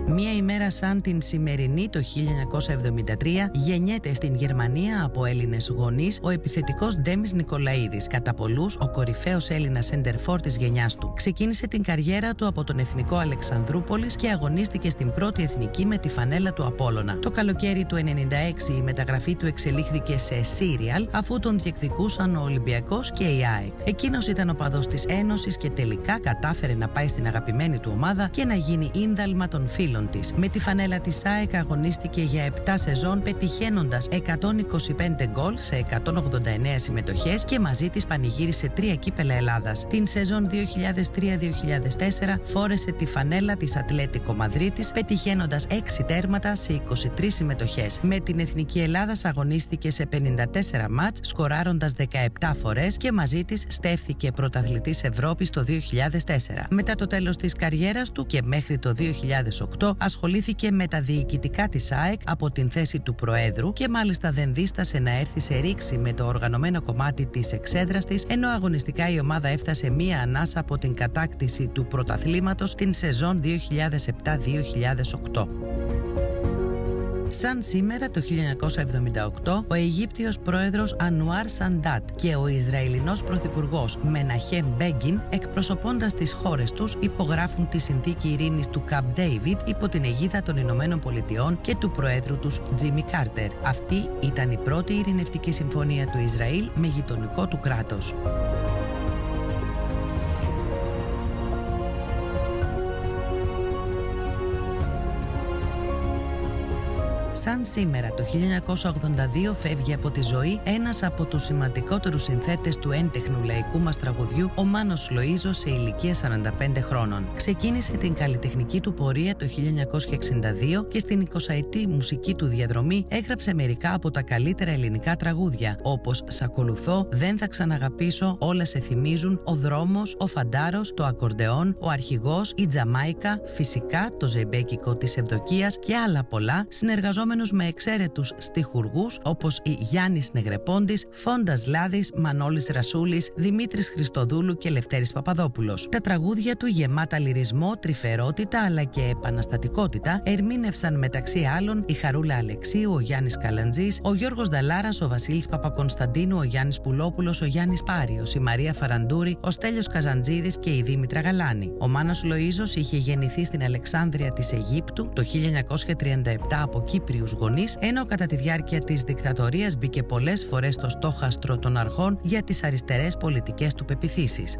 Μία ημέρα σαν την σημερινή το 1973 γεννιέται στην Γερμανία από Έλληνες γονείς ο επιθετικός Ντέμις Νικολαίδης, κατά πολλούς ο κορυφαίος Έλληνας σεντερφόρ της γενιάς του. Ξεκίνησε την καριέρα του από τον Εθνικό Αλεξανδρούπολης και αγωνίστηκε στην πρώτη εθνική με τη φανέλα του Απόλλωνα. Το καλοκαίρι του 1996 η μεταγραφή του εξελίχθηκε σε σύριαλ αφού τον διεκδικούσαν ο Ολυμπιακός και η ΑΕΚ. Εκείνος ήταν οπαδός της Ένωσης και τελικά κατάφερε να πάει στην αγαπημένη του ομάδα και να γίνει ίνδαλμα των φίλων της. Με τη φανέλα της ΑΕΚ αγωνίστηκε για 7 σεζόν, πετυχαίνοντας 125 γκολ σε 189 συμμετοχές και μαζί της πανηγύρισε 3 κύπελα Ελλάδας. Την σεζόν 2003-2004 φόρεσε τη φανέλα της Ατλέτικο Μαδρίτης, πετυχαίνοντας 6 τέρματα σε 23 συμμετοχές. Με την Εθνική Ελλάδας αγωνίστηκε σε 54 μάτς, σκοράροντας 17 φορές και μαζί της στέφθηκε πρωταθλητής Ευρώπης το 2004. Μετά το τέλος της καριέρας του και μέχρι το 2008 ασχολήθηκε με τα διοικητικά της ΑΕΚ από την θέση του Προέδρου και μάλιστα δεν δίστασε να έρθει σε ρήξη με το οργανωμένο κομμάτι της εξέδρας της, ενώ αγωνιστικά η ομάδα έφτασε μία ανάσα από την κατάκτηση του πρωταθλήματος την σεζόν 2007-2008. Σαν σήμερα το 1978, ο Αιγύπτιος πρόεδρος Ανουάρ Σαντάτ και ο Ισραηλινός πρωθυπουργός Μεναχέμ Μπέγκιν, εκπροσωπώντας τις χώρες τους, υπογράφουν τη συνθήκη ειρήνης του Καμπ Ντέιβιντ υπό την αιγίδα των Ηνωμένων Πολιτειών και του προέδρου τους Τζίμι Κάρτερ. Αυτή ήταν η πρώτη ειρηνευτική συμφωνία του Ισραήλ με γειτονικό του κράτος. Σαν σήμερα το 1982 φεύγει από τη ζωή ένας από τους σημαντικότερους συνθέτες του έντεχνου λαϊκού μας τραγουδιού, ο Μάνος Λοΐζος, σε ηλικία 45 χρόνων. Ξεκίνησε την καλλιτεχνική του πορεία το 1962 και στην 20ετή μουσική του διαδρομή έγραψε μερικά από τα καλύτερα ελληνικά τραγούδια, όπως «Σ' ακολουθώ», «Δεν θα ξαναγαπήσω», «Όλα σε θυμίζουν», «Ο δρόμος», «Ο φαντάρος», «Το ακορντεόν», «Ο αρχηγός», «Η Τζαμάικα», φυσικά το ζεϊμπέκικο της Ευδοκίας και άλλα πολλά, συνεργαζόμενος με εξαίρετους στιχουργούς όπως οι Γιάννης Νεγρεπόντης, Φόντας Λάδης, Μανώλης Ρασούλης, Δημήτρης Χριστοδούλου και Λευτέρης Παπαδόπουλος. Τα τραγούδια του, γεμάτα λυρισμό, τρυφερότητα αλλά και επαναστατικότητα, ερμήνευσαν μεταξύ άλλων η Χαρούλα Αλεξίου, ο Γιάννης Καλαντζής, ο Γιώργος Νταλάρας, ο Βασίλης Παπακονσταντίνου, ο Γιάννης Πουλόπουλος, ο Γιάννης Πάριος, η Μαρία Φαραντούρη, ο Στέλιος Καζαντζίδης και η Δήμητρα Γαλάνη. Ο Μάνος Λοΐζος είχε γεννηθεί στην Αλεξάνδρεια της Αιγύπτου το 1937 από Κύπριους γονείς, ενώ κατά τη διάρκεια της δικτατορίας μπήκε πολλές φορές στο στόχαστρο των αρχών για τις αριστερές πολιτικές του πεποιθήσεις.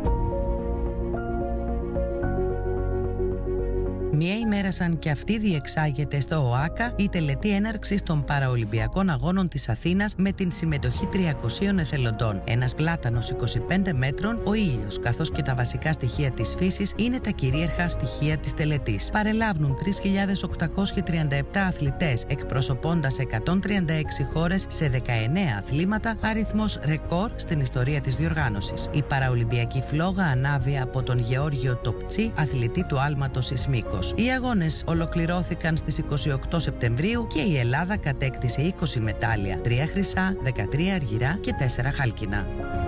Μια ημέρα σαν και αυτή διεξάγεται στο ΟΑΚΑ η τελετή έναρξης των Παραολυμπιακών Αγώνων της Αθήνας με την συμμετοχή 300 εθελοντών. Ένας πλάτανος 25 μέτρων, ο ήλιος, καθώς και τα βασικά στοιχεία της φύσης είναι τα κυρίαρχα στοιχεία της τελετής. Παρελάβουν 3.837 αθλητές, εκπροσωπώντας 136 χώρες σε 19 αθλήματα, αριθμός ρεκόρ στην ιστορία της διοργάνωσης. Η Παραολυμπιακή φλόγα ανάβει από τον Γεώργιο Τοπτσί, αθλητή του άλματος Ισμίκος. Οι αγώνες ολοκληρώθηκαν στις 28 Σεπτεμβρίου και η Ελλάδα κατέκτησε 20 μετάλλια, 3 χρυσά, 13 αργυρά και 4 χάλκινα.